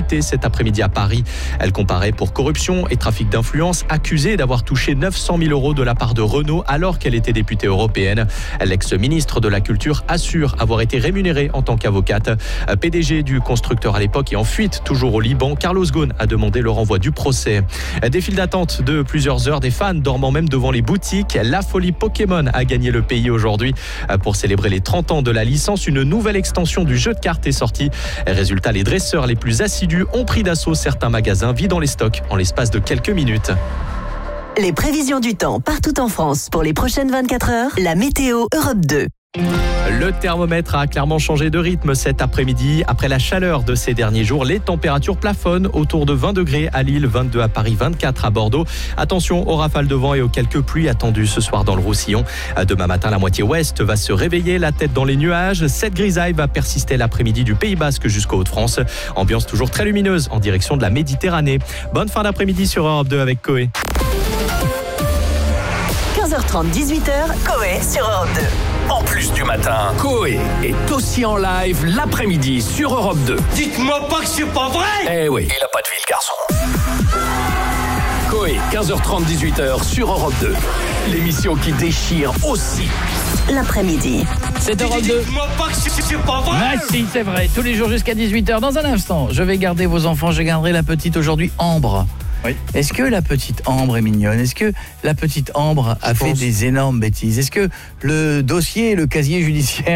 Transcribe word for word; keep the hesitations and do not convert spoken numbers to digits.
arrêtée cet après-midi à Paris. Elle comparaît pour corruption et trafic d'influence, accusée d'avoir touché neuf cent mille euros de la part de Renault alors qu'elle était députée européenne. L'ex-ministre de la Culture assure avoir été rémunérée en tant qu'avocate. P D G du constructeur à l'époque et en fuite toujours au Liban, Carlos Ghosn a demandé le renvoi du procès. Des files d'attente de plusieurs heures, des fans dormant même devant les boutiques. La folie Pokémon a gagné le pays aujourd'hui. Pour célébrer les trente ans de la licence, une nouvelle extension du jeu de cartes est sortie. Résultat, les dresseurs les plus assidus ont pris d'assaut certains magasins vidant les stocks en l'espace de quelques minutes. Les prévisions du temps partout en France pour les prochaines vingt-quatre heures, la météo Europe deux. Le thermomètre a clairement changé de rythme cet après-midi. Après la chaleur de ces derniers jours, les températures plafonnent autour de vingt degrés à Lille, vingt-deux à Paris, vingt-quatre à Bordeaux. Attention aux rafales de vent et aux quelques pluies attendues ce soir dans le Roussillon. Demain matin, la moitié ouest va se réveiller, la tête dans les nuages. Cette grisaille va persister l'après-midi du Pays Basque jusqu'au Hauts-de-France. Ambiance toujours très lumineuse en direction de la Méditerranée. Bonne fin d'après-midi sur Europe deux avec Coé. quinze heures trente, dix-huit heures, Coé sur Europe deux. En plus du matin, Coé est aussi en live l'après-midi sur Europe deux. Dites-moi pas que c'est pas vrai! Eh oui, il a pas de vie le garçon. Coé, quinze heures trente, dix-huit heures sur Europe deux. L'émission qui déchire aussi l'après-midi. C'est Europe deux. Dites-moi pas que c'est, c'est pas vrai! Ah si, c'est vrai, tous les jours jusqu'à dix-huit heures. Dans un instant, je vais garder vos enfants, je garderai la petite aujourd'hui, Ambre. Oui. Est-ce que la petite Ambre est mignonne? Est-ce que la petite Ambre a fait des énormes bêtises? Est-ce que le dossier, le casier judiciaire